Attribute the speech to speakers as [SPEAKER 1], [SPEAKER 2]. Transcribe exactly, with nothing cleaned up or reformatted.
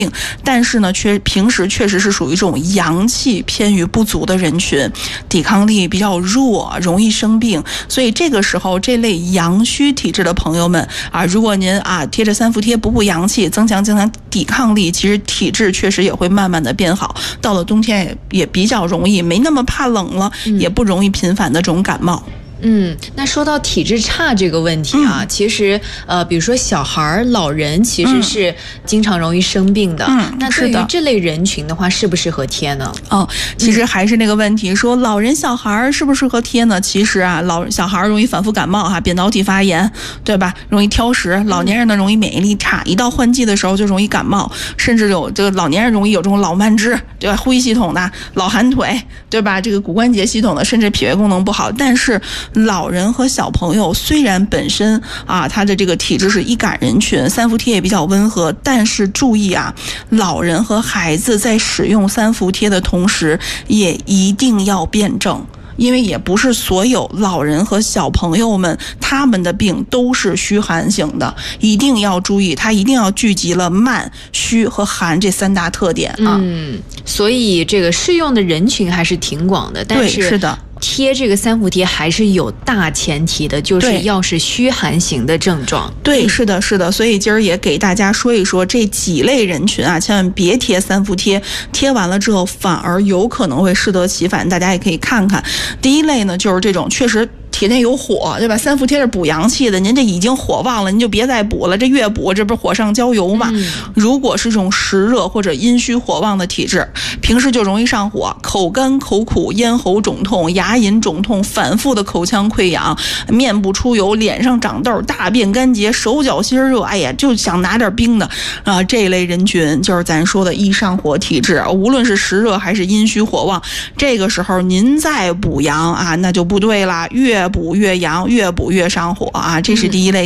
[SPEAKER 1] 但是呢，却平时确实是属于这种阳气偏于不足的人群，抵抗力比较弱，容易生病。所以这个时候，这类阳虚体质的朋友们啊，如果您啊贴着三伏贴补补阳气，增强增强抵抗力，其实体质确实也会慢慢的变好。到了冬天也也比较容易，没那么怕冷了，嗯、也不容易频繁的这种感冒。
[SPEAKER 2] 嗯，那说到体质差这个问题啊，嗯、其实呃，比如说小孩、老人其实是经常容易生病的。嗯，那对于这类人群的话，适不适合贴呢？
[SPEAKER 1] 哦，其实还是那个问题，嗯、说老人、小孩适不适合贴呢？其实啊，老小孩容易反复感冒哈、啊，扁桃体发炎，对吧？容易挑食；老年人呢，容易免疫力差，一到换季的时候就容易感冒，甚至有这个老年人容易有这种老慢支，对吧？呼吸系统的、老寒腿，对吧？这个骨关节系统的，甚至脾胃功能不好，但是老人和小朋友虽然本身啊，他的这个体质是易感人群，三伏贴也比较温和，但是注意啊，老人和孩子在使用三伏贴的同时，也一定要辩证。因为也不是所有老人和小朋友们他们的病都是虚寒型的，一定要注意，它一定要聚集了慢、虚和寒这三大特点啊。
[SPEAKER 2] 嗯，所以这个适用的人群还是挺广的，但是
[SPEAKER 1] 是的。
[SPEAKER 2] 贴这个三伏贴还是有大前提的，就是要是虚寒型的症状。
[SPEAKER 1] 对，是的，是的。所以今儿也给大家说一说这几类人群啊，千万别贴三伏贴，贴完了之后反而有可能会适得其反。大家也可以看看，第一类呢就是这种确实体内有火，对吧？三伏贴是补阳气的，您这已经火旺了，您就别再补了，这越补这不是火上浇油嘛？嗯、如果是这种湿热或者阴虚火旺的体质，平时就容易上火，口干口苦，咽喉肿痛，牙龈肿痛，反复的口腔溃疡，面部出油，脸上长痘，大便干结，手脚心热，哎呀，就想拿点冰的啊、呃！这类人群就是咱说的易上火体质，无论是湿热还是阴虚火旺，这个时候您再补阳啊，那就不对了，越补越阳，越补越上火啊，这是第一类。